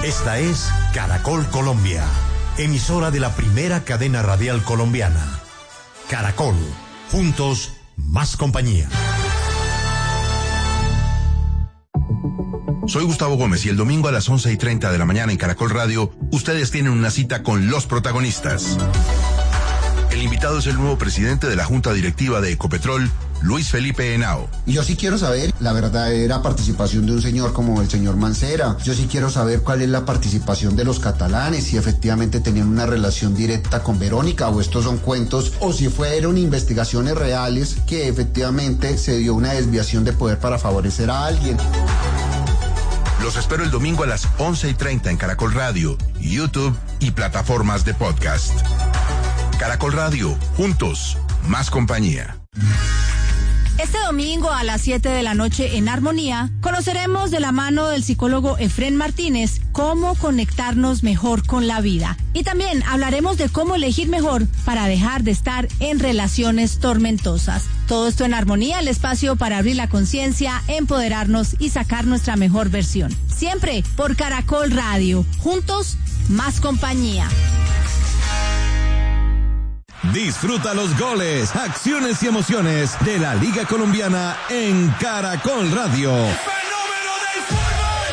Esta es Caracol Colombia, emisora de la primera cadena radial colombiana. Caracol, juntos, más compañía. Soy Gustavo Gómez y el domingo a las 11:30 de la mañana en Caracol Radio, ustedes tienen una cita con los protagonistas. El invitado es el nuevo presidente de la Junta Directiva de Ecopetrol, Luis Felipe Henao. Y yo sí quiero saber la verdadera participación de un señor como el señor Mancera. Yo sí quiero saber cuál es la participación de los catalanes, si efectivamente tenían una relación directa con Verónica o estos son cuentos, o si fueron investigaciones reales que efectivamente se dio una desviación de poder para favorecer a alguien. Los espero el domingo a las 11:30 en Caracol Radio, YouTube y plataformas de podcast. Caracol Radio, juntos, más compañía. Este domingo a las 7 de la noche en Armonía, conoceremos de la mano del psicólogo Efrén Martínez cómo conectarnos mejor con la vida. Y también hablaremos de cómo elegir mejor para dejar de estar en relaciones tormentosas. Todo esto en Armonía, el espacio para abrir la conciencia, empoderarnos y sacar nuestra mejor versión. Siempre por Caracol Radio. Juntos, más compañía. Disfruta los goles, acciones y emociones de la Liga Colombiana en Caracol Radio. ¡El fenómeno del fútbol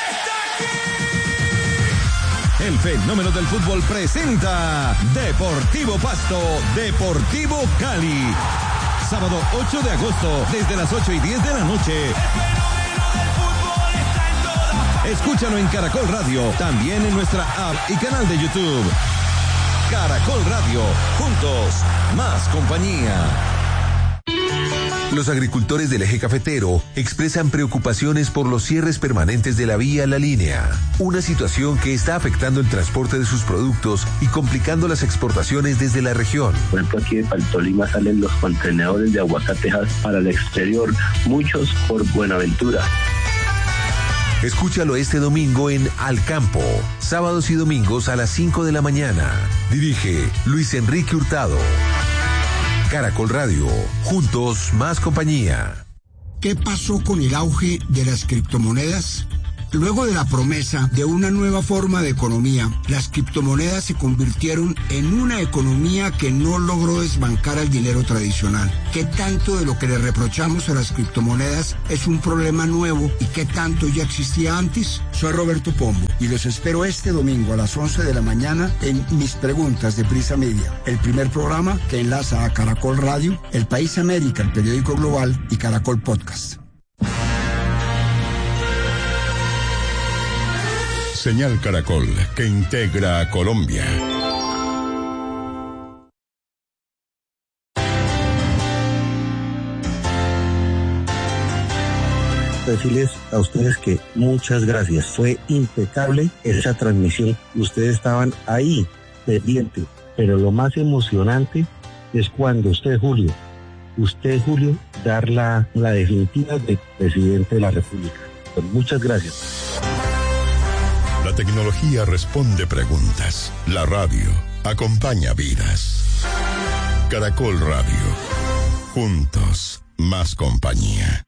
está aquí! El fenómeno del fútbol presenta Deportivo Pasto, Deportivo Cali. Sábado 8 de agosto, desde las 8:10 de la noche. El fenómeno del fútbol está en todas partes. Escúchalo en Caracol Radio, también en nuestra app y canal de YouTube. Caracol Radio, juntos, más compañía. Los agricultores del eje cafetero expresan preocupaciones por los cierres permanentes de la vía La Línea, una situación que está afectando el transporte de sus productos y complicando las exportaciones desde la región. Por ejemplo, aquí de Paltolima salen los contenedores de aguacatejas para el exterior, muchos por Buenaventura. Escúchalo este domingo en Al Campo, sábados y domingos a las 5 de la mañana. Dirige Luis Enrique Hurtado. Caracol Radio, juntos, más compañía. ¿Qué pasó con el auge de las criptomonedas? Luego de la promesa de una nueva forma de economía, las criptomonedas se convirtieron en una economía que no logró desbancar al dinero tradicional. ¿Qué tanto de lo que le reprochamos a las criptomonedas es un problema nuevo y qué tanto ya existía antes? Soy Roberto Pombo y los espero este domingo a las 11 de la mañana en Mis Preguntas de Prisa Media, el primer programa que enlaza a Caracol Radio, El País América, el periódico global y Caracol Podcast. Señal Caracol, que integra a Colombia. Decirles a ustedes que muchas gracias. Fue impecable esa transmisión. Ustedes estaban ahí, pendientes. Pero lo más emocionante es cuando usted, Julio, dar la definitiva de presidente de la República. Pues muchas gracias. La tecnología responde preguntas. La radio acompaña vidas. Caracol Radio. Juntos, más compañía.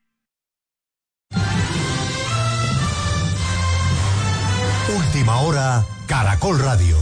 Última hora, Caracol Radio.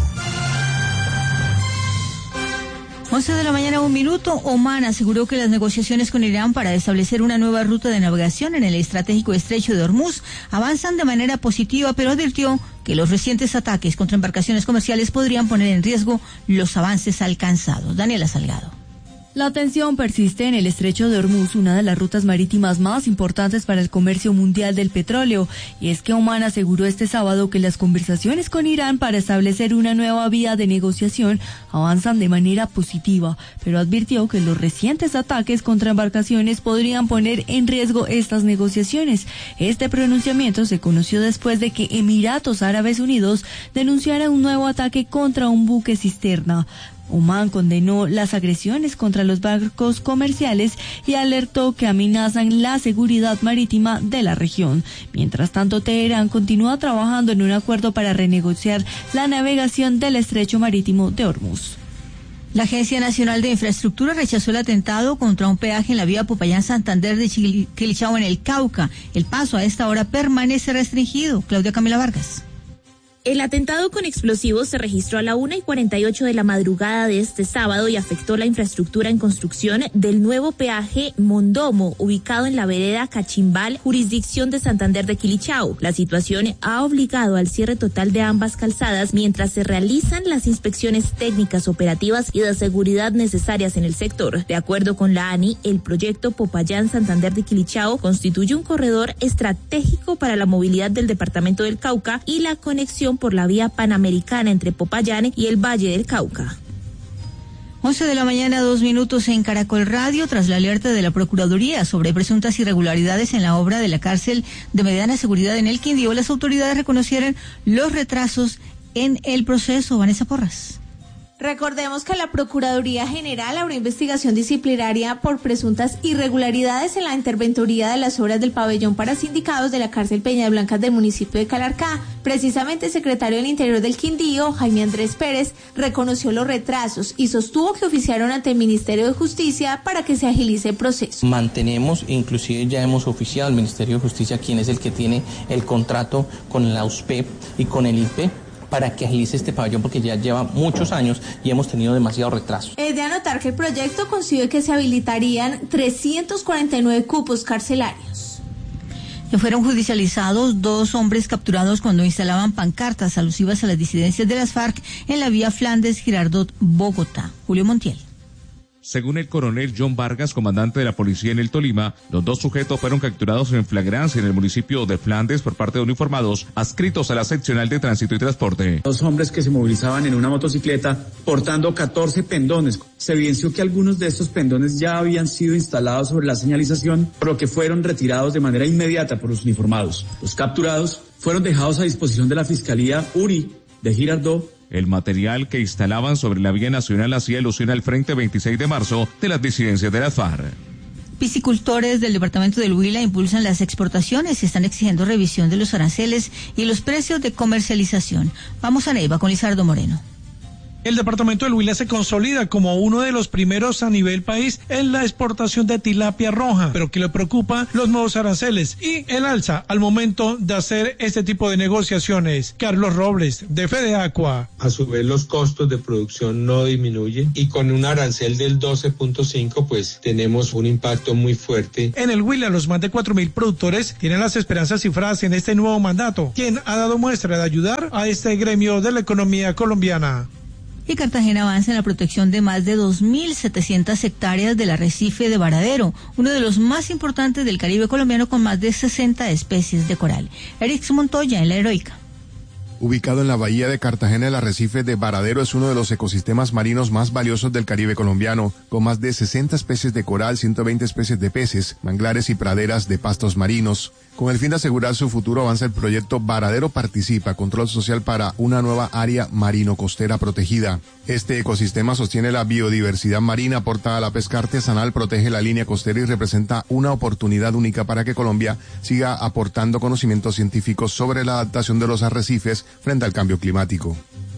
11 de la mañana, 1 minuto. Oman aseguró que las negociaciones con Irán para establecer una nueva ruta de navegación en el estratégico estrecho de Hormuz avanzan de manera positiva, pero advirtió que los recientes ataques contra embarcaciones comerciales podrían poner en riesgo los avances alcanzados. Daniela Salgado. La tensión persiste en el estrecho de Hormuz, una de las rutas marítimas más importantes para el comercio mundial del petróleo, y es que Oman aseguró este sábado que las conversaciones con Irán para establecer una nueva vía de negociación avanzan de manera positiva, pero advirtió que los recientes ataques contra embarcaciones podrían poner en riesgo estas negociaciones. Este pronunciamiento se conoció después de que Emiratos Árabes Unidos denunciara un nuevo ataque contra un buque cisterna. Oman condenó las agresiones contra los barcos comerciales y alertó que amenazan la seguridad marítima de la región. Mientras tanto, Teherán continúa trabajando en un acuerdo para renegociar la navegación del estrecho marítimo de Hormuz. La Agencia Nacional de Infraestructura rechazó el atentado contra un peaje en la vía Popayán-Santander de Quilichao en el Cauca. El paso a esta hora permanece restringido. Claudia Camila Vargas. El atentado con explosivos se registró a la 1:48 de la madrugada de este sábado y afectó la infraestructura en construcción del nuevo peaje Mondomo, ubicado en la vereda Cachimbal, jurisdicción de Santander de Quilichao. La situación ha obligado al cierre total de ambas calzadas mientras se realizan las inspecciones técnicas, operativas y de seguridad necesarias en el sector. De acuerdo con la ANI, el proyecto Popayán Santander de Quilichao constituye un corredor estratégico para la movilidad del departamento del Cauca y la conexión por la vía panamericana entre Popayán y el Valle del Cauca. 11 de la mañana, 2 minutos en Caracol Radio. Tras la alerta de la Procuraduría sobre presuntas irregularidades en la obra de la cárcel de mediana seguridad en el Quindío, las autoridades reconocieron los retrasos en el proceso. Vanessa Porras. Recordemos que la Procuraduría General abrió investigación disciplinaria por presuntas irregularidades en la interventoría de las obras del pabellón para sindicados de la cárcel Peñablancas del municipio de Calarcá. Precisamente el secretario del Interior del Quindío, Jaime Andrés Pérez, reconoció los retrasos y sostuvo que oficiaron ante el Ministerio de Justicia para que se agilice el proceso. Mantenemos, inclusive ya hemos oficiado al Ministerio de Justicia, quien es el que tiene el contrato con la USPEP y con el INPE, para que agilice este pabellón porque ya lleva muchos años y hemos tenido demasiado retraso. Es de anotar que el proyecto concibe que se habilitarían 349 cupos carcelarios. Ya fueron judicializados 2 hombres capturados cuando instalaban pancartas alusivas a las disidencias de las FARC en la vía Flandes-Girardot, Bogotá. Julio Montiel. Según el coronel John Vargas, comandante de la policía en el Tolima, los 2 sujetos fueron capturados en flagrancia en el municipio de Flandes por parte de uniformados adscritos a la seccional de tránsito y transporte. 2 hombres que se movilizaban en una motocicleta portando 14 pendones. Se evidenció que algunos de estos pendones ya habían sido instalados sobre la señalización, por lo que fueron retirados de manera inmediata por los uniformados. Los capturados fueron dejados a disposición de la Fiscalía URI de Girardot. El material que instalaban sobre la vía nacional hacía alusión al Frente 26 de marzo de las disidencias de las FARC. Piscicultores del departamento del Huila impulsan las exportaciones y están exigiendo revisión de los aranceles y los precios de comercialización. Vamos a Neiva con Lizardo Moreno. El departamento del Huila se consolida como uno de los primeros a nivel país en la exportación de tilapia roja, pero que le preocupa los nuevos aranceles y el alza al momento de hacer este tipo de negociaciones. Carlos Robles, de Fedeacua. A su vez, los costos de producción no disminuyen y con un arancel del 12.5 pues tenemos un impacto muy fuerte. En el Huila, los más de 4.000 productores tienen las esperanzas cifradas en este nuevo mandato, quien ha dado muestra de ayudar a este gremio de la economía colombiana. Y Cartagena avanza en la protección de más de 2.700 hectáreas del arrecife de Varadero, uno de los más importantes del Caribe colombiano con más de 60 especies de coral. Eric Montoya en La Heroica. Ubicado en la bahía de Cartagena, el arrecife de Varadero es uno de los ecosistemas marinos más valiosos del Caribe colombiano, con más de 60 especies de coral, 120 especies de peces, manglares y praderas de pastos marinos. Con el fin de asegurar su futuro, avanza el proyecto Varadero Participa, control social para una nueva área marino-costera protegida. Este ecosistema sostiene la biodiversidad marina, aporta a la pesca artesanal, protege la línea costera y representa una oportunidad única para que Colombia siga aportando conocimientos científicos sobre la adaptación de los arrecifes frente al cambio climático.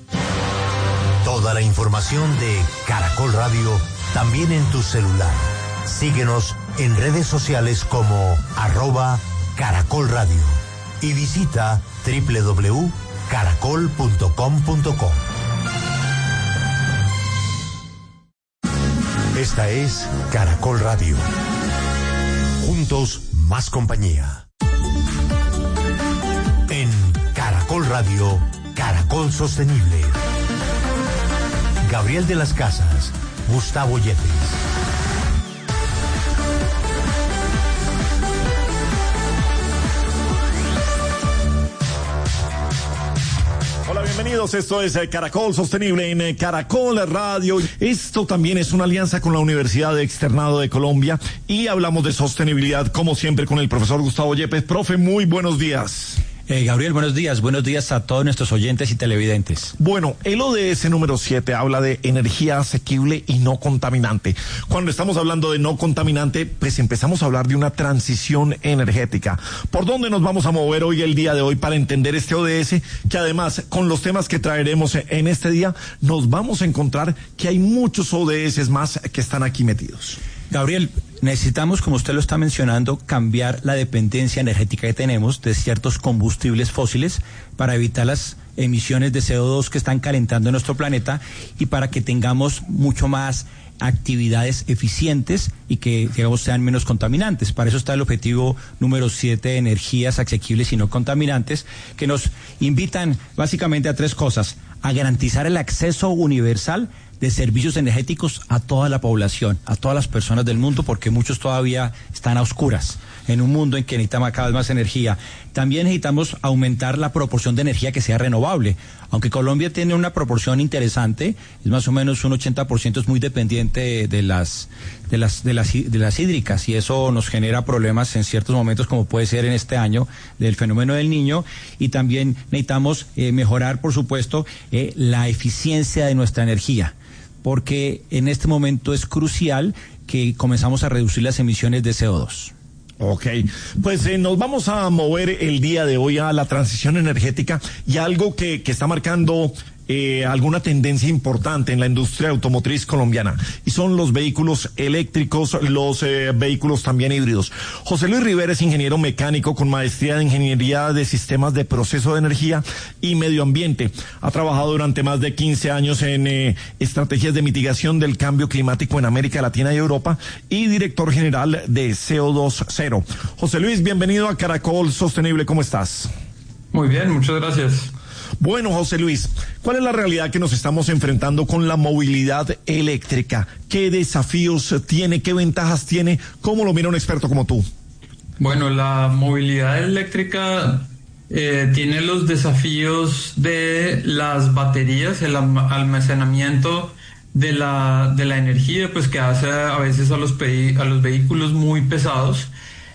Toda la información de Caracol Radio también en tu celular. Síguenos en redes sociales como @Caracol Radio y visita www.caracol.com.co. Esta es Caracol Radio. Juntos, más compañía. En Caracol Radio, Caracol Sostenible. Gabriel de las Casas, Gustavo Yepes. Hola, bienvenidos. Esto es Caracol Sostenible en Caracol Radio. Esto también es una alianza con la Universidad Externado de Colombia y hablamos de sostenibilidad como siempre con el profesor Gustavo Yepes. Profe, muy buenos días. Gabriel, buenos días a todos nuestros oyentes y televidentes. Bueno, el ODS número 7 habla de energía asequible y no contaminante. Cuando estamos hablando de no contaminante, pues empezamos a hablar de una transición energética. ¿Por dónde nos vamos a mover hoy, el día de hoy, para entender este ODS? Que además, con los temas que traeremos en este día, nos vamos a encontrar que hay muchos ODS más que están aquí metidos. Gabriel, necesitamos, como usted lo está mencionando, cambiar la dependencia energética que tenemos de ciertos combustibles fósiles para evitar las emisiones de CO2 que están calentando nuestro planeta y para que tengamos mucho más actividades eficientes y que, digamos, sean menos contaminantes. Para eso está el objetivo número 7 de energías asequibles y no contaminantes, que nos invitan básicamente a 3 cosas: a garantizar el acceso universal de servicios energéticos a toda la población, a todas las personas del mundo, porque muchos todavía están a oscuras en un mundo en que necesitamos cada vez más energía. También necesitamos aumentar la proporción de energía que sea renovable. Aunque Colombia tiene una proporción interesante, es más o menos un 80%, es muy dependiente de las hídricas, y eso nos genera problemas en ciertos momentos, como puede ser en este año del fenómeno del Niño. Y también necesitamos mejorar, por supuesto, la eficiencia de nuestra energía, porque en este momento es crucial que comenzamos a reducir las emisiones de CO2. Ok, pues nos vamos a mover el día de hoy a la transición energética y algo que está marcando alguna tendencia importante en la industria automotriz colombiana, y son los vehículos eléctricos, los vehículos también híbridos. José Luis Rivera es ingeniero mecánico con maestría de ingeniería de sistemas de proceso de energía y medio ambiente. Ha trabajado durante más de 15 años en estrategias de mitigación del cambio climático en América Latina y Europa, y director general de CO2 Cero. José Luis, bienvenido a Caracol Sostenible, ¿cómo estás? Muy bien, muchas gracias. Bueno, José Luis, ¿cuál es la realidad que nos estamos enfrentando con la movilidad eléctrica? ¿Qué desafíos tiene? ¿Qué ventajas tiene? ¿Cómo lo mira un experto como tú? Bueno, la movilidad eléctrica tiene los desafíos de las baterías, el almacenamiento de la energía, pues que hace a veces a los vehículos muy pesados.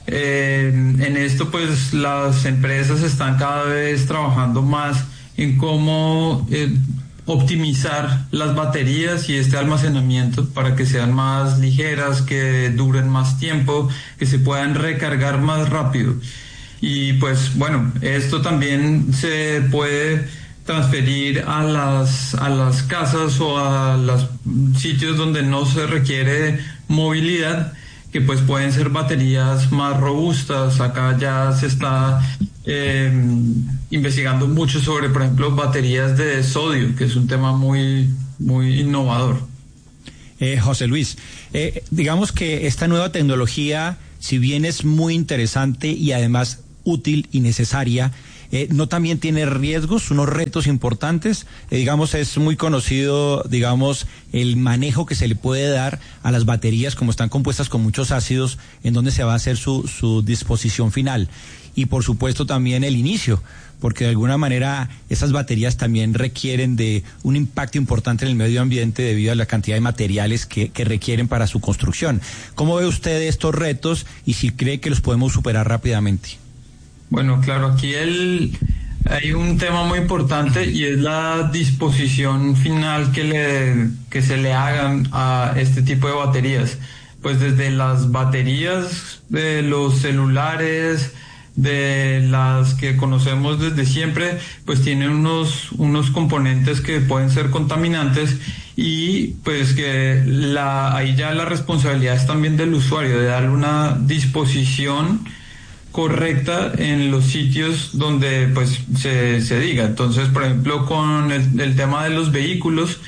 En esto, pues las empresas están cada vez trabajando más en cómo optimizar las baterías y este almacenamiento para que sean más ligeras, que duren más tiempo, que se puedan recargar más rápido. Y pues bueno, esto también se puede transferir a las casas o a los sitios donde no se requiere movilidad, que pues pueden ser baterías más robustas. Acá ya se está investigando mucho sobre, por ejemplo, baterías de sodio, que es un tema muy, muy innovador. José Luis, digamos que esta nueva tecnología, si bien es muy interesante y además útil y necesaria, no también tiene riesgos, unos retos importantes. Digamos, es muy conocido, digamos, el manejo que se le puede dar a las baterías, como están compuestas con muchos ácidos, en donde se va a hacer su disposición final. Y por supuesto también el inicio, porque de alguna manera esas baterías también requieren de un impacto importante en el medio ambiente debido a la cantidad de materiales que requieren para su construcción. ¿Cómo ve usted estos retos y si cree que los podemos superar rápidamente? Bueno, claro, aquí hay un tema muy importante, y es la disposición final que se le hagan a este tipo de baterías. Pues desde las baterías de los celulares, de las que conocemos desde siempre, pues tienen unos componentes que pueden ser contaminantes, y pues que ahí ya la responsabilidad es también del usuario, de darle una disposición correcta en los sitios donde pues se diga. Entonces, por ejemplo, con el tema de los vehículos,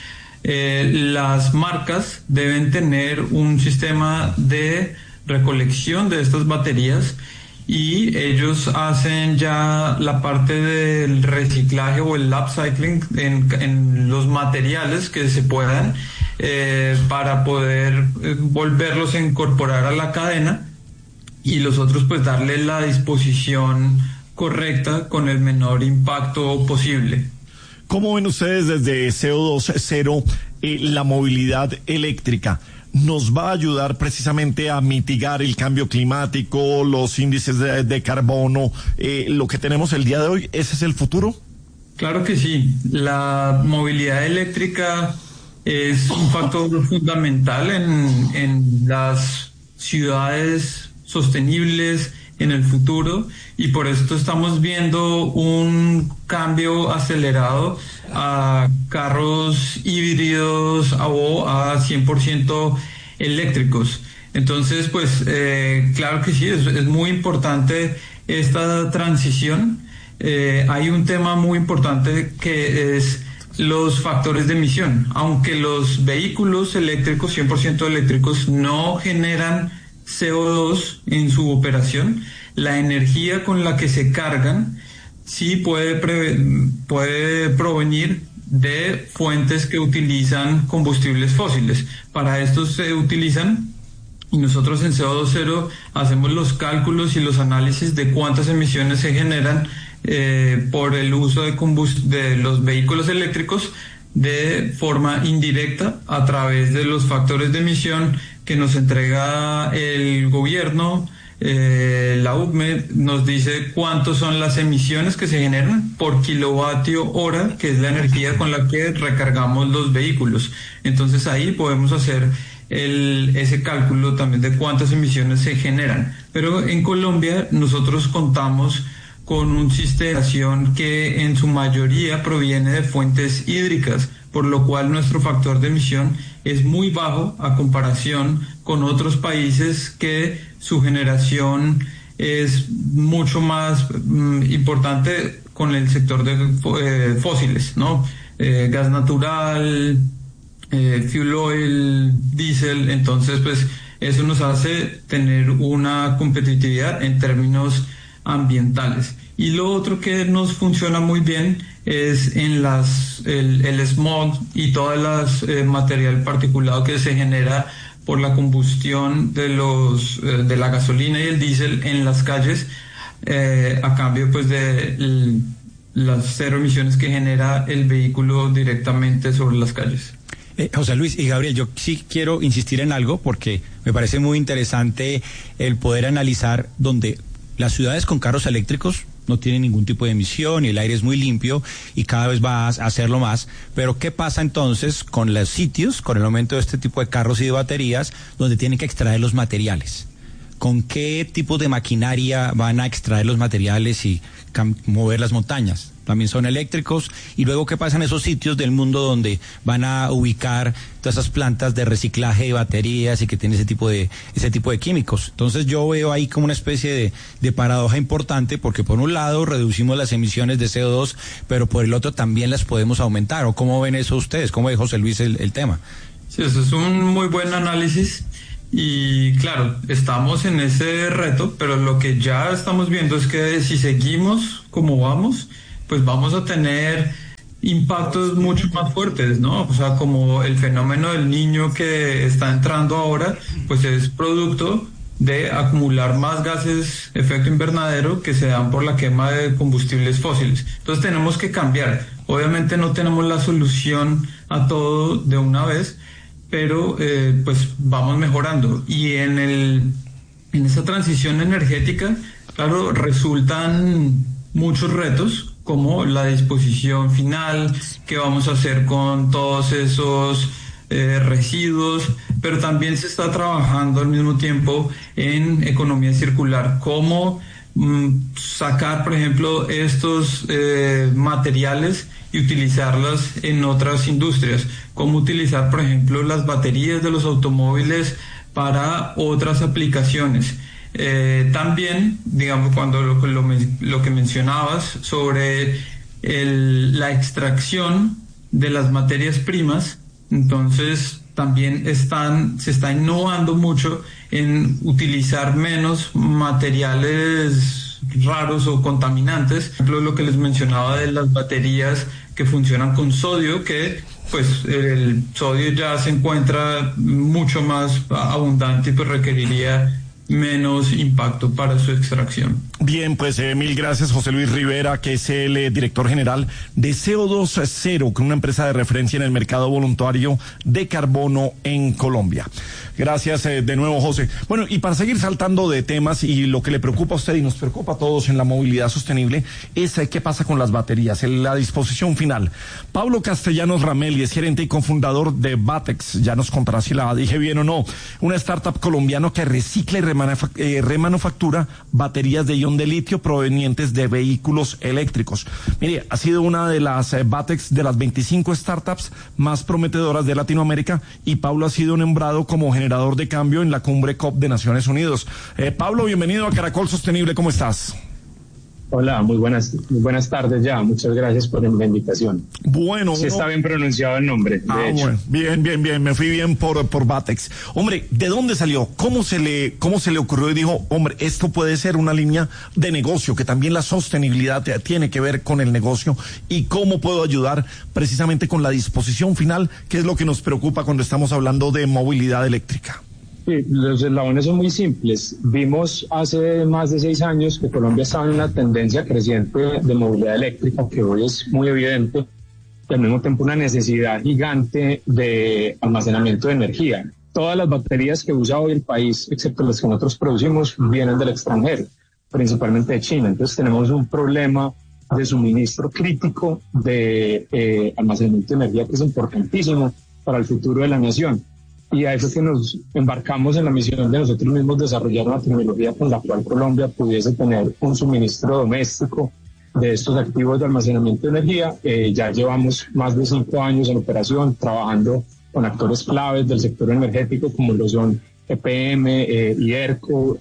las marcas deben tener un sistema de recolección de estas baterías, y ellos hacen ya la parte del reciclaje o el upcycling en los materiales que se puedan, para poder volverlos a incorporar a la cadena, y los otros pues darle la disposición correcta con el menor impacto posible. ¿Cómo ven ustedes desde CO2 Cero la movilidad eléctrica? ¿Nos va a ayudar precisamente a mitigar el cambio climático, los índices de carbono, lo que tenemos el día de hoy? ¿Ese es el futuro? Claro que sí. La movilidad eléctrica es un factor fundamental en las ciudades sostenibles en el futuro, y por esto estamos viendo un cambio acelerado a carros híbridos o a 100% eléctricos. Entonces, pues, claro que sí, es muy importante esta transición. Hay un tema muy importante que es los factores de emisión. Aunque los vehículos eléctricos, 100% eléctricos, no generan CO2 en su operación, la energía con la que se cargan sí puede provenir de fuentes que utilizan combustibles fósiles. Para esto se utilizan, y nosotros en CO2 Cero hacemos los cálculos y los análisis de cuántas emisiones se generan por el uso de los vehículos eléctricos de forma indirecta a través de los factores de emisión que nos entrega el gobierno. La UCME nos dice cuántos son las emisiones que se generan por kilovatio hora, que es la energía con la que recargamos los vehículos. Entonces ahí podemos hacer ese cálculo también de cuántas emisiones se generan. Pero en Colombia nosotros contamos con un sistema que en su mayoría proviene de fuentes hídricas, por lo cual nuestro factor de emisión es muy bajo a comparación con otros países que su generación es mucho más importante con el sector de fósiles, ¿no? Gas natural, fuel oil, diésel. Entonces, pues eso nos hace tener una competitividad en términos ambientales. Y lo otro que nos funciona muy bien es en el smog y todo el material particulado que se genera por la combustión de la gasolina y el diésel en las calles, a cambio pues de las cero emisiones que genera el vehículo directamente sobre las calles. José Luis y Gabriel, yo sí quiero insistir en algo porque me parece muy interesante el poder analizar donde las ciudades con carros eléctricos no tienen ningún tipo de emisión y el aire es muy limpio y cada vez va a hacerlo más. Pero ¿qué pasa entonces con los sitios, con el aumento de este tipo de carros y de baterías, donde tienen que extraer los materiales? ¿Con qué tipo de maquinaria van a extraer los materiales y mover las montañas? También son eléctricos. Y luego, ¿qué pasa en esos sitios del mundo donde van a ubicar todas esas plantas de reciclaje de baterías y que tienen ese tipo de químicos? Entonces yo veo ahí como una especie de paradoja importante, porque por un lado reducimos las emisiones de CO2, pero por el otro también las podemos aumentar. ¿O cómo ven eso ustedes? ¿Cómo ve José Luis el tema? Sí, eso es un muy buen análisis. Y claro, estamos en ese reto, pero lo que ya estamos viendo es que si seguimos como vamos, pues vamos a tener impactos mucho más fuertes, ¿no? O sea, como el fenómeno del Niño que está entrando ahora, pues es producto de acumular más gases efecto invernadero que se dan por la quema de combustibles fósiles. Entonces tenemos que cambiar. Obviamente no tenemos la solución a todo de una vez, pero pues vamos mejorando. Y en esa transición energética, claro, resultan muchos retos, como la disposición final, qué vamos a hacer con todos esos residuos, pero también se está trabajando al mismo tiempo en economía circular, cómo sacar, por ejemplo, estos materiales y utilizarlas en otras industrias, cómo utilizar, por ejemplo, las baterías de los automóviles para otras aplicaciones. También, digamos, cuando lo que mencionabas sobre la extracción de las materias primas, entonces también se está innovando mucho en utilizar menos materiales raros o contaminantes. Por ejemplo, lo que les mencionaba de las baterías que funcionan con sodio, que pues el sodio ya se encuentra mucho más abundante y pues requeriría menos impacto para su extracción. Bien, pues mil gracias, José Luis Rivera, que es el director general de CO2 Cero, con una empresa de referencia en el mercado voluntario de carbono en Colombia. Gracias de nuevo, José. Bueno, y para seguir saltando de temas, y lo que le preocupa a usted y nos preocupa a todos en la movilidad sostenible, es qué pasa con las baterías, la disposición final. Pablo Castellanos Ramelli es gerente y cofundador de Batex, ya nos contará si la dije bien o no, una startup colombiana que recicla y remanufactura baterías de ion extracción de litio provenientes de vehículos eléctricos. Mire, ha sido una de las Batex de las 25 startups más prometedoras de Latinoamérica, y Pablo ha sido nombrado como generador de cambio en la cumbre COP de Naciones Unidas. Pablo, bienvenido a Caracol Sostenible, ¿cómo estás? Hola, muy buenas tardes ya. Muchas gracias por la invitación. Bueno. Sí, está bien pronunciado el nombre, de hecho. Bueno, bien. Me fui bien por Batex. Hombre, ¿de dónde salió? ¿Cómo se le ocurrió y dijo, hombre, esto puede ser una línea de negocio, que también la sostenibilidad tiene que ver con el negocio, y cómo puedo ayudar precisamente con la disposición final, que es lo que nos preocupa cuando estamos hablando de movilidad eléctrica? Sí, los eslabones son muy simples. Vimos hace más de 6 años que Colombia estaba en una tendencia creciente de movilidad eléctrica, que hoy es muy evidente, y al mismo tiempo una necesidad gigante de almacenamiento de energía. Todas las baterías que usa hoy el país, excepto las que nosotros producimos, vienen del extranjero, principalmente de China. Entonces tenemos un problema de suministro crítico de almacenamiento de energía, que es importantísimo para el futuro de la nación. Y a eso que nos embarcamos en la misión de nosotros mismos desarrollar una tecnología con la cual Colombia pudiese tener un suministro doméstico de estos activos de almacenamiento de energía. Ya llevamos más de 5 años en operación, trabajando con actores claves del sector energético, como lo son EPM y ERCO,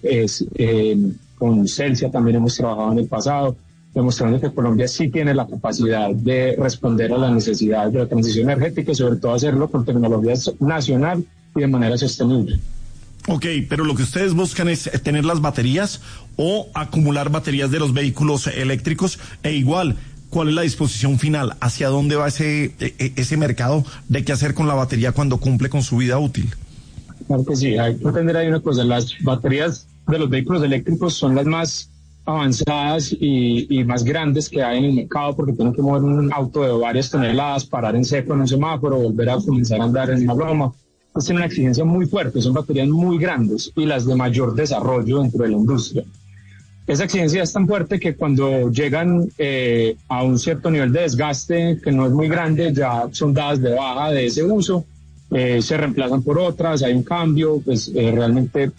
con Celsia también hemos trabajado en el pasado, demostrando que Colombia sí tiene la capacidad de responder a las necesidades de la transición energética y sobre todo hacerlo con tecnología nacional y de manera sostenible. Ok, pero lo que ustedes buscan es tener las baterías o acumular baterías de los vehículos eléctricos, e igual, ¿cuál es la disposición final? ¿Hacia dónde va ese mercado de qué hacer con la batería cuando cumple con su vida útil? Claro que sí, hay que entender ahí una cosa, las baterías de los vehículos eléctricos son las más avanzadas y más grandes que hay en el mercado, porque tienen que mover un auto de varias toneladas, parar en seco en un semáforo, volver a comenzar a andar en una loma. Pues tienen una exigencia muy fuerte, son baterías muy grandes y las de mayor desarrollo dentro de la industria. Esa exigencia es tan fuerte que cuando llegan a un cierto nivel de desgaste, que no es muy grande, ya son dadas de baja de ese uso, se reemplazan por otras, hay un cambio, pues realmente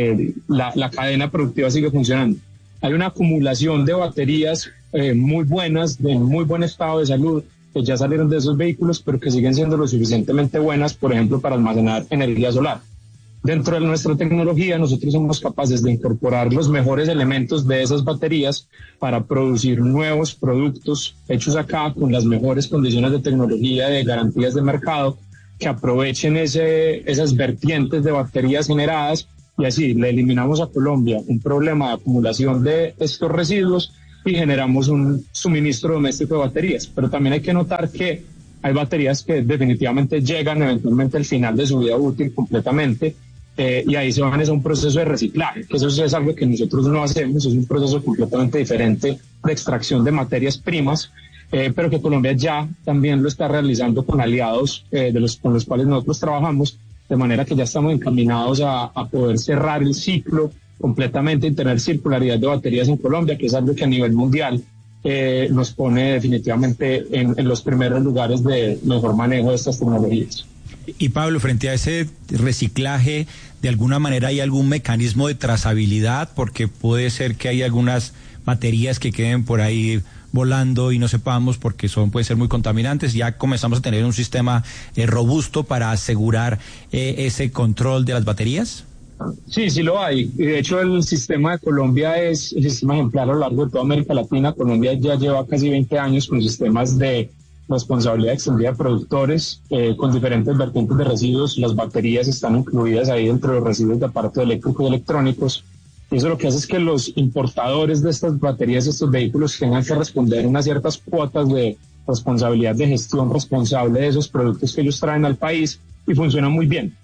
la cadena productiva sigue funcionando. Hay una acumulación de baterías muy buenas, de muy buen estado de salud, que ya salieron de esos vehículos, pero que siguen siendo lo suficientemente buenas, por ejemplo, para almacenar energía solar. Dentro de nuestra tecnología, nosotros somos capaces de incorporar los mejores elementos de esas baterías para producir nuevos productos hechos acá con las mejores condiciones de tecnología, de garantías de mercado, que aprovechen esas vertientes de baterías generadas, y así le eliminamos a Colombia un problema de acumulación de estos residuos y generamos un suministro doméstico de baterías. Pero también hay que notar que hay baterías que definitivamente llegan eventualmente al final de su vida útil completamente, y ahí se van a un proceso de reciclaje, que eso es algo que nosotros no hacemos, es un proceso completamente diferente de extracción de materias primas, pero que Colombia ya también lo está realizando con aliados con los cuales nosotros trabajamos, de manera que ya estamos encaminados a poder cerrar el ciclo completamente y tener circularidad de baterías en Colombia, que es algo que a nivel mundial nos pone definitivamente en los primeros lugares de mejor manejo de estas tecnologías. Y Pablo, frente a ese reciclaje, ¿de alguna manera hay algún mecanismo de trazabilidad? Porque puede ser que hay algunas baterías que queden por ahí volando y no sepamos, porque pueden ser muy contaminantes. Ya comenzamos a tener un sistema robusto para asegurar ese control de las baterías. Sí, sí lo hay. De hecho, el sistema de Colombia es el sistema ejemplar a lo largo de toda América Latina. Colombia ya lleva casi 20 años con sistemas de responsabilidad extendida de productores con diferentes vertientes de residuos. Las baterías están incluidas ahí dentro de los residuos de aparatos eléctricos y electrónicos. Y eso lo que hace es que los importadores de estas baterías, estos vehículos, tengan que responder unas ciertas cuotas de responsabilidad de gestión responsable de esos productos que ellos traen al país, y funciona muy bien.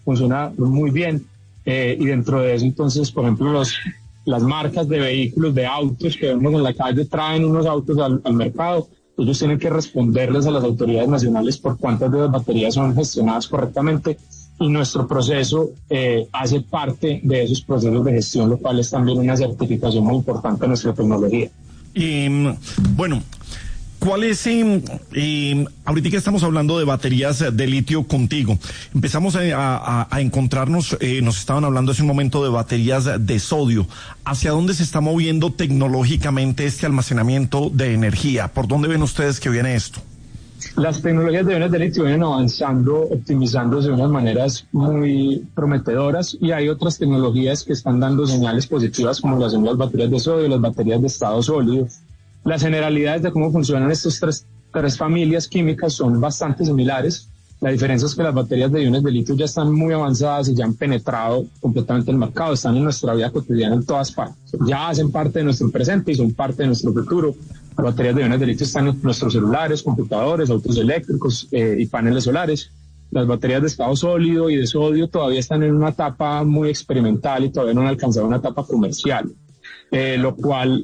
Y dentro de eso, entonces, por ejemplo, las marcas de vehículos, de autos que vemos en la calle, traen unos autos al mercado. Ellos tienen que responderles a las autoridades nacionales por cuántas de las baterías son gestionadas correctamente, y nuestro proceso hace parte de esos procesos de gestión, lo cual es también una certificación muy importante de nuestra tecnología. Bueno, ¿Cuál es, ahorita que estamos hablando de baterías de litio contigo, empezamos a encontrarnos, nos estaban hablando hace un momento de baterías de sodio. ¿Hacia dónde se está moviendo tecnológicamente este almacenamiento de energía? ¿Por dónde ven ustedes que viene esto? Las tecnologías de iones de litio vienen avanzando, optimizándose de unas maneras muy prometedoras, y hay otras tecnologías que están dando señales positivas, como las son las baterías de sodio y las baterías de estado sólido. Las generalidades de cómo funcionan estas tres familias químicas son bastante similares. La diferencia es que las baterías de iones de litio ya están muy avanzadas y ya han penetrado completamente el mercado, están en nuestra vida cotidiana en todas partes. Ya hacen parte de nuestro presente y son parte de nuestro futuro. Las baterías de iones de litio están en nuestros celulares, computadores, autos eléctricos y paneles solares. Las baterías de estado sólido y de sodio todavía están en una etapa muy experimental y todavía no han alcanzado una etapa comercial, lo cual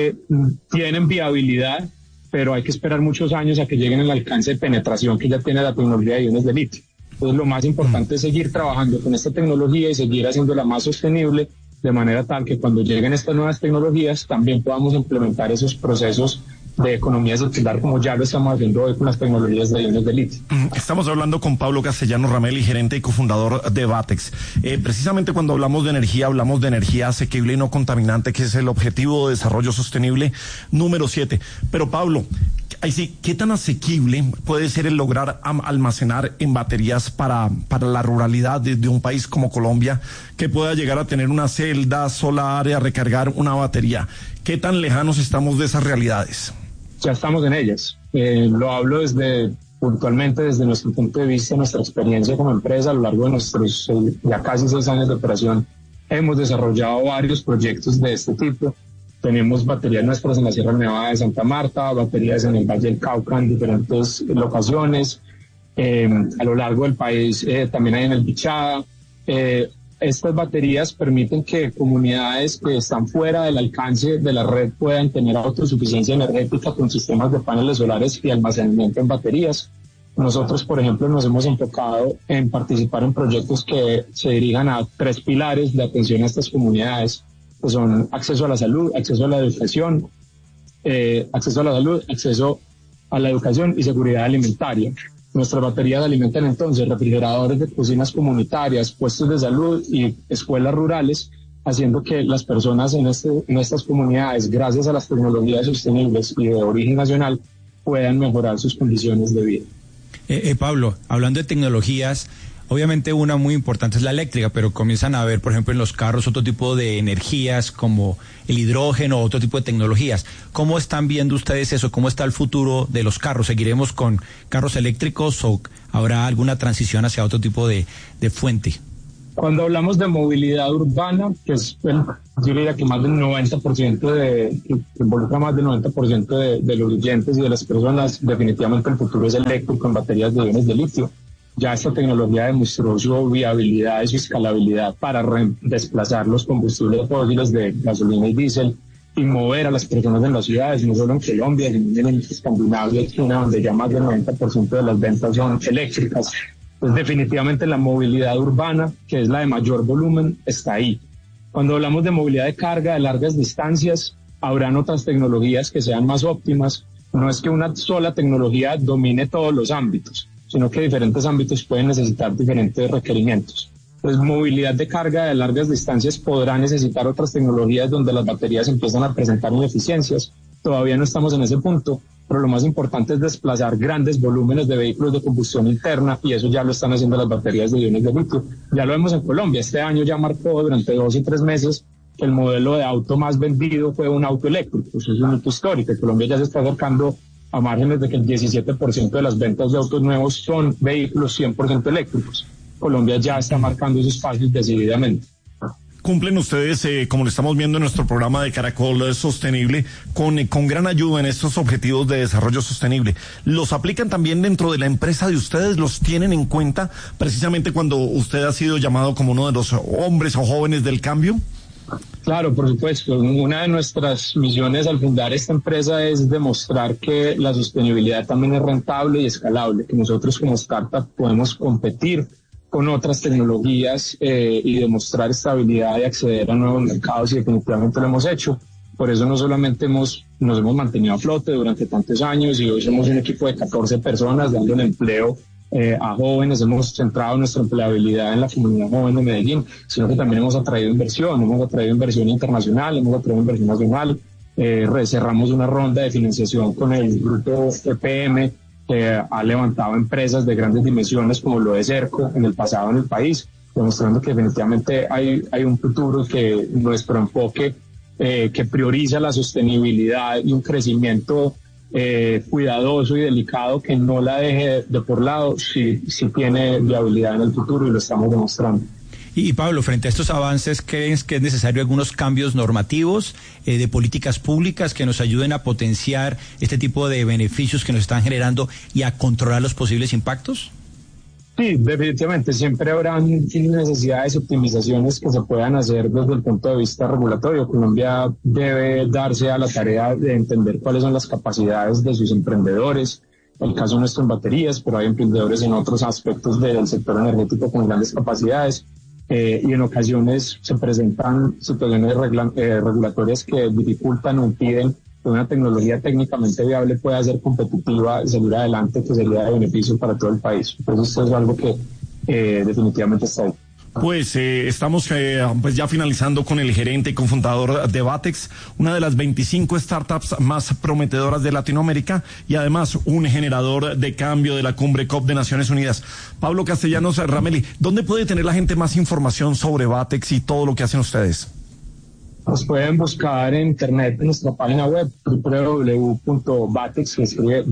tienen viabilidad, pero hay que esperar muchos años a que lleguen al alcance de penetración que ya tiene la tecnología de iones de litio. Entonces lo más importante es seguir trabajando con esta tecnología y seguir haciéndola más sostenible, de manera tal que cuando lleguen estas nuevas tecnologías también podamos implementar esos procesos de economía circular, como ya lo estamos haciendo hoy con las tecnologías de iones de litio. Estamos hablando con Pablo Castellanos Rameli, gerente y cofundador de Batex. Precisamente cuando hablamos de energía asequible y no contaminante, que es el objetivo de desarrollo sostenible número 7. Pero Pablo, ahí sí, ¿qué tan asequible puede ser el lograr almacenar en baterías para la ruralidad de un país como Colombia, que pueda llegar a tener una celda solar y a recargar una batería? ¿Qué tan lejanos estamos de esas realidades? Ya estamos en ellas. Lo hablo puntualmente desde nuestro punto de vista, nuestra experiencia como empresa. A lo largo de nuestros ya casi 6 años de operación hemos desarrollado varios proyectos de este tipo. Tenemos baterías nuestras en la Sierra Nevada de Santa Marta, baterías en el Valle del Cauca en diferentes locaciones. A lo largo del país también hay en el Bichada. Estas baterías permiten que comunidades que están fuera del alcance de la red puedan tener autosuficiencia energética con sistemas de paneles solares y almacenamiento en baterías. Nosotros, por ejemplo, nos hemos enfocado en participar en proyectos que se dirijan a 3 pilares de atención a estas comunidades, que son acceso a la salud, acceso a la educación, acceso a la educación y seguridad alimentaria. Nuestras baterías alimentan entonces refrigeradores de cocinas comunitarias, puestos de salud y escuelas rurales, haciendo que las personas en estas comunidades, gracias a las tecnologías sostenibles y de origen nacional, puedan mejorar sus condiciones de vida. Pablo, hablando de tecnologías, obviamente una muy importante es la eléctrica, pero comienzan a haber, por ejemplo, en los carros otro tipo de energías como el hidrógeno, otro tipo de tecnologías. ¿Cómo están viendo ustedes eso? ¿Cómo está el futuro de los carros? ¿Seguiremos con carros eléctricos o habrá alguna transición hacia otro tipo de fuente? Cuando hablamos de movilidad urbana, que es, yo diría que más del 90% que involucra más del 90% de los oyentes y de las personas, definitivamente el futuro es eléctrico en baterías de iones de litio. Ya esta tecnología demostró su viabilidad y su escalabilidad para desplazar los combustibles fósiles de gasolina y diésel y mover a las personas en las ciudades, no solo en Colombia, sino en Escandinavia y China, donde ya más del 90% de las ventas son eléctricas. Pues definitivamente la movilidad urbana, que es la de mayor volumen, está ahí. Cuando hablamos de movilidad de carga de largas distancias, habrán otras tecnologías que sean más óptimas. No es que una sola tecnología domine todos los ámbitos, sino que diferentes ámbitos pueden necesitar diferentes requerimientos. Pues movilidad de carga de largas distancias podrá necesitar otras tecnologías donde las baterías empiezan a presentar ineficiencias. Todavía no estamos en ese punto, pero lo más importante es desplazar grandes volúmenes de vehículos de combustión interna, y eso ya lo están haciendo las baterías de iones de litio. Ya lo vemos en Colombia. Este año ya marcó durante 2 y 3 meses que el modelo de auto más vendido fue un auto eléctrico. Eso es un hito histórico. Colombia ya se está acercando a márgenes de que el 17% de las ventas de autos nuevos son vehículos 100% eléctricos. Colombia ya está marcando esos pasos decididamente. Cumplen ustedes, como lo estamos viendo en nuestro programa de Caracol Sostenible, con gran ayuda en estos objetivos de desarrollo sostenible. ¿Los aplican también dentro de la empresa de ustedes? ¿Los tienen en cuenta precisamente cuando usted ha sido llamado como uno de los hombres o jóvenes del cambio? Claro, por supuesto. Una de nuestras misiones al fundar esta empresa es demostrar que la sostenibilidad también es rentable y escalable, que nosotros como startup podemos competir con otras tecnologías y demostrar estabilidad y acceder a nuevos mercados, y definitivamente lo hemos hecho. Por eso no solamente nos hemos mantenido a flote durante tantos años y hoy somos un equipo de 14 personas dando el empleo a jóvenes, hemos centrado nuestra empleabilidad en la comunidad joven de Medellín, sino que también hemos atraído inversión internacional, hemos atraído inversión nacional. Cerramos una ronda de financiación con el grupo EPM, que ha levantado empresas de grandes dimensiones como lo es ERCO en el pasado en el país, demostrando que definitivamente hay un futuro, que nuestro enfoque que prioriza la sostenibilidad y un crecimiento cuidadoso y delicado, que no la deje de por lado, sí tiene viabilidad en el futuro y lo estamos demostrando. Y Pablo, frente a estos avances, ¿crees que es necesario algunos cambios normativos, de políticas públicas que nos ayuden a potenciar este tipo de beneficios que nos están generando y a controlar los posibles impactos? Sí, definitivamente. Siempre habrán necesidades y optimizaciones que se puedan hacer desde el punto de vista regulatorio. Colombia debe darse a la tarea de entender cuáles son las capacidades de sus emprendedores. El caso nuestro en baterías, pero hay emprendedores en otros aspectos del sector energético con grandes capacidades. Y en ocasiones se presentan situaciones regulatorias que dificultan o impiden que una tecnología técnicamente viable pueda ser competitiva y salir adelante, que sería de beneficio para todo el país. Entonces esto es algo que definitivamente está ahí. Pues estamos pues ya finalizando con el gerente y cofundador de Batex, una de las 25 startups más prometedoras de Latinoamérica y además un generador de cambio de la Cumbre COP de Naciones Unidas. Pablo Castellanos Rameli, ¿dónde puede tener la gente más información sobre Batex y todo lo que hacen ustedes? Nos pueden buscar en internet en nuestra página web www.batex, que escribe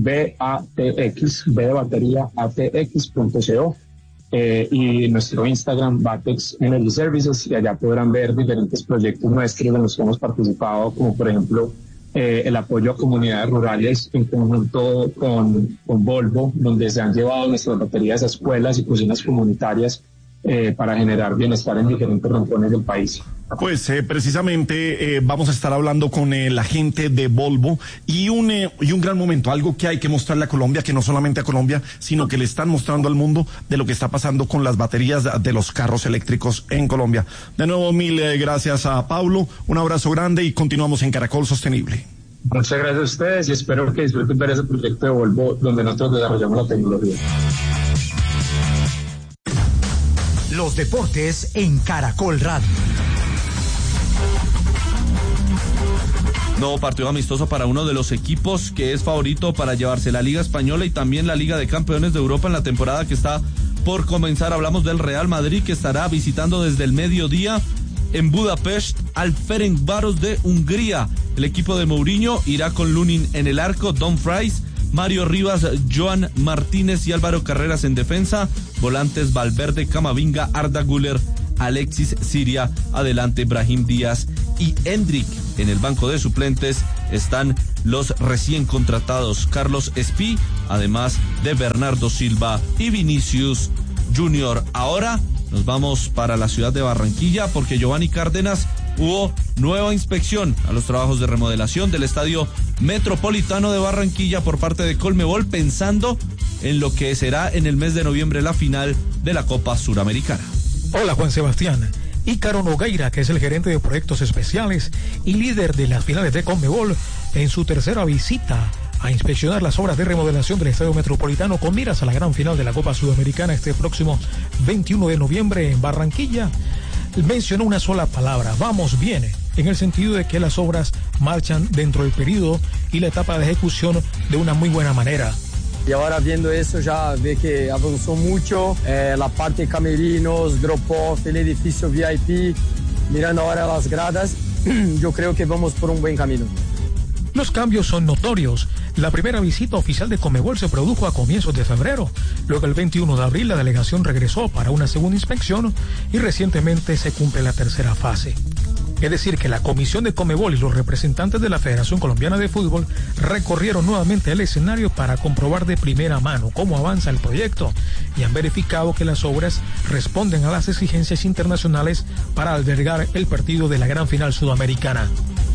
BATX, B de batería, ATX.co. Y nuestro Instagram, Batex Energy Services, y allá podrán ver diferentes proyectos nuestros en los que hemos participado, como por ejemplo el apoyo a comunidades rurales en conjunto con Volvo, donde se han llevado nuestras baterías a escuelas y cocinas comunitarias para generar bienestar en diferentes rincones del país. Pues precisamente vamos a estar hablando con la gente de Volvo y un gran momento, algo que hay que mostrarle a Colombia, que no solamente a Colombia, sino que le están mostrando al mundo de lo que está pasando con las baterías de los carros eléctricos en Colombia. De nuevo, mil gracias a Pablo, un abrazo grande y continuamos en Caracol Sostenible. Muchas gracias a ustedes y espero que disfruten ver ese proyecto de Volvo donde nosotros desarrollamos la tecnología. Los deportes en Caracol Radio. Nuevo partido amistoso para uno de los equipos que es favorito para llevarse la Liga Española y también la Liga de Campeones de Europa en la temporada que está por comenzar. Hablamos del Real Madrid, que estará visitando desde el mediodía en Budapest al Ferencváros de Hungría. El equipo de Mourinho irá con Lunin en el arco, Dumfries, Mario Rivas, Joan Martínez y Álvaro Carreras en defensa, volantes Valverde, Camavinga, Arda Güler, Alexis Siria, adelante Brahim Díaz y Endrick. En el banco de suplentes están los recién contratados Carlos Espí, además de Bernardo Silva y Vinicius Junior. Ahora nos vamos para la ciudad de Barranquilla porque Giovanni Cárdenas, hubo nueva inspección a los trabajos de remodelación del Estadio Metropolitano de Barranquilla por parte de Colmebol, pensando en lo que será en el mes de noviembre la final de la Copa Suramericana. Hola Juan Sebastián. Ícaro Nogueira, que es el gerente de proyectos especiales y líder de las finales de Conmebol, en su tercera visita a inspeccionar las obras de remodelación del Estadio Metropolitano con miras a la gran final de la Copa Sudamericana este próximo 21 de noviembre en Barranquilla, mencionó una sola palabra: vamos bien, en el sentido de que las obras marchan dentro del periodo y la etapa de ejecución de una muy buena manera. Y ahora viendo eso ya ve que avanzó mucho, la parte de camerinos, drop-off, el edificio VIP, mirando ahora las gradas, yo creo que vamos por un buen camino. Los cambios son notorios. La primera visita oficial de Conmebol se produjo a comienzos de febrero. Luego, el 21 de abril, la delegación regresó para una segunda inspección y recientemente se cumple la tercera fase. Es decir, que la comisión de Conmebol y los representantes de la Federación Colombiana de Fútbol recorrieron nuevamente el escenario para comprobar de primera mano cómo avanza el proyecto y han verificado que las obras responden a las exigencias internacionales para albergar el partido de la gran final sudamericana.